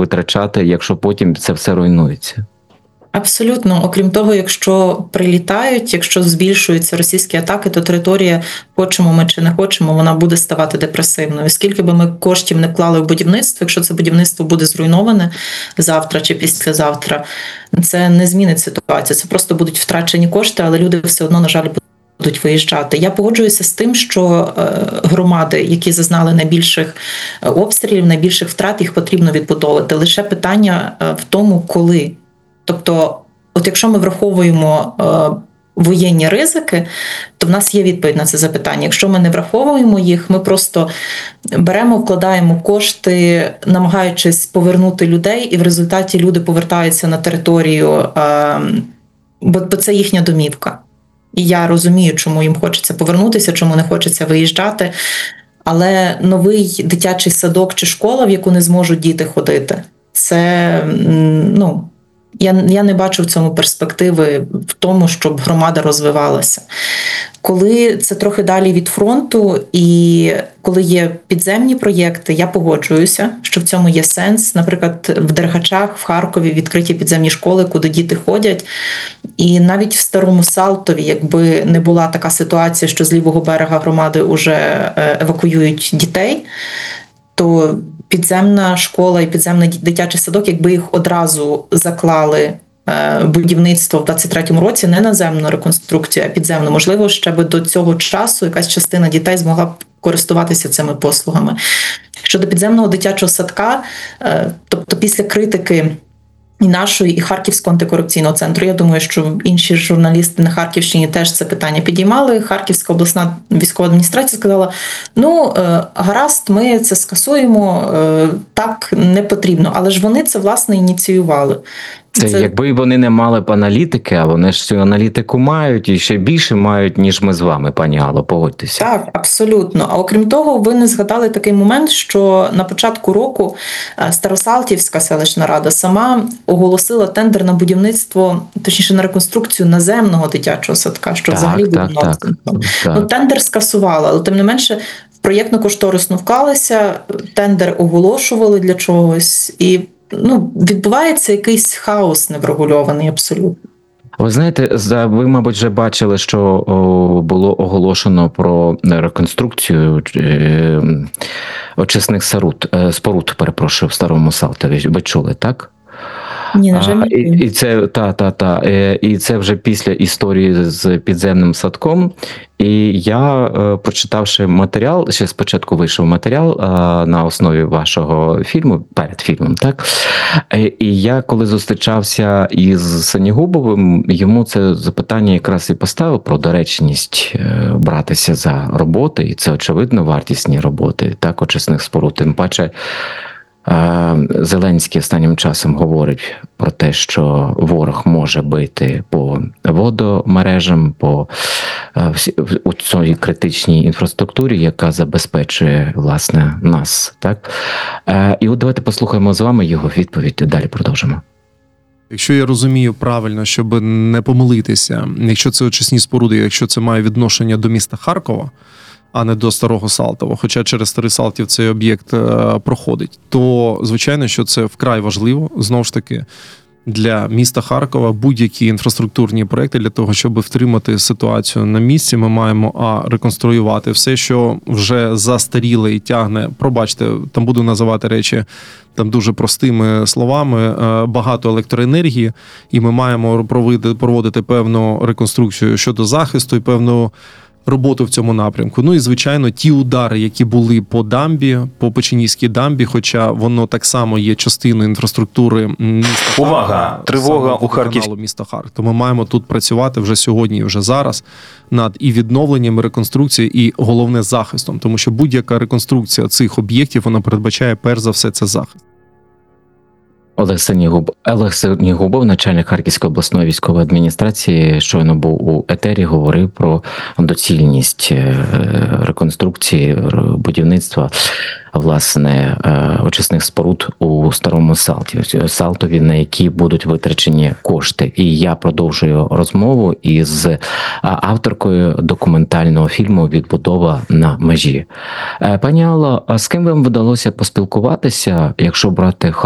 витрачати, якщо потім це все руйнується? Абсолютно. Окрім того, якщо прилітають, якщо збільшуються російські атаки, то територія, хочемо ми чи не хочемо, вона буде ставати депресивною. Скільки би ми коштів не вклали в будівництво, якщо це будівництво буде зруйноване завтра чи післязавтра, це не змінить ситуацію. Це просто будуть втрачені кошти, але люди все одно, на жаль, будуть виїжджати. Я погоджуюся з тим, що громади, які зазнали найбільших обстрілів, найбільших втрат, їх потрібно відбудовувати. Лише питання в тому, коли. Тобто, от якщо ми враховуємо воєнні ризики, то в нас є відповідь на це запитання. Якщо ми не враховуємо їх, ми просто беремо, вкладаємо кошти, намагаючись повернути людей, і в результаті люди повертаються на територію, бо це їхня домівка. І я розумію, чому їм хочеться повернутися, чому не хочеться виїжджати. Але новий дитячий садок чи школа, в яку не зможуть діти ходити, це, ну, я не бачу в цьому перспективи в тому, щоб громада розвивалася. Коли це трохи далі від фронту і коли є підземні проєкти, я погоджуюся, що в цьому є сенс. Наприклад, в Дергачах, в Харкові відкриті підземні школи, куди діти ходять. І навіть в Старому Салтові, якби не була така ситуація, що з лівого берега громади вже евакуюють дітей, то підземна школа і підземний дитячий садок, якби їх одразу заклали будівництво в 23-му році, не наземну реконструкцію, а підземну, можливо, ще би до цього часу якась частина дітей змогла б користуватися цими послугами. Щодо підземного дитячого садка, тобто після критики і нашої, і Харківського антикорупційного центру, я думаю, що інші журналісти на Харківщині теж це питання підіймали. Харківська обласна військова адміністрація сказала, ну, гаразд, ми це скасуємо, так не потрібно. Але ж вони це, власне, ініціювали. Це якби вони не мали б аналітики, а вони ж цю аналітику мають і ще більше мають, ніж ми з вами, пані Алло, погодьтеся. Так, абсолютно. А окрім того, ви не згадали такий момент, що на початку року Старосалтівська селищна рада сама оголосила тендер на будівництво, точніше на реконструкцію наземного дитячого садка, що взагалі буде нонсенсом. Ну, тендер скасувала, але тим не менше в проєктно-кошторисну вклалися, тендер оголошували для чогось і відбувається якийсь хаос неврегульований абсолютно. Ви знаєте, ви, мабуть, вже бачили, що було оголошено про реконструкцію очисних споруд, перепрошую, в Старому Салтові. Ви чули, так? Ні, на жаль, і це і це вже після історії з підземним садком. І я, прочитавши матеріал, ще спочатку вийшов матеріал на основі вашого фільму, перед фільмом, так? І я, коли зустрічався із Синігубовим, йому це запитання якраз і поставив про доречність братися за роботи, і це, очевидно, вартісні роботи, так, очисних споруд. Тим паче, Зеленський останнім часом говорить про те, що ворог може бити по водомережам, по у цій критичній інфраструктурі, яка забезпечує, власне, нас. Так? І от давайте послухаємо з вами його відповідь, далі продовжимо. Якщо я розумію правильно, щоб не помилитися, якщо це очисні споруди, якщо це має відношення до міста Харкова, а не до Старого Салтова, хоча через Старий Салтів цей об'єкт проходить, то, звичайно, що це вкрай важливо, знову ж таки, для міста Харкова будь-які інфраструктурні проекти для того, щоб втримати ситуацію на місці, ми маємо реконструювати все, що вже застаріле і тягне. Пробачте, там буду називати речі там дуже простими словами, багато електроенергії, і ми маємо проводити певну реконструкцію щодо захисту і певну роботу в цьому напрямку. Ну і, звичайно, ті удари, які були по дамбі, по Печенізькій дамбі, хоча воно так само є частиною інфраструктури міста. Увага! Тривога у Харківській міста Харків. То ми маємо тут працювати вже сьогодні і вже зараз над і відновленням, і реконструкцією, і головне захистом, тому що будь-яка реконструкція цих об'єктів, вона передбачає перш за все це захист. Олег Синігубов, начальник Харківської обласної військової адміністрації, щойно був у етері, говорив про доцільність реконструкції, будівництва, власне, очисних споруд у Старому Салтові, на які будуть витрачені кошти. І я продовжую розмову із авторкою документального фільму «Відбудова на межі». Пані Алло, а з ким вам вдалося поспілкуватися, якщо брати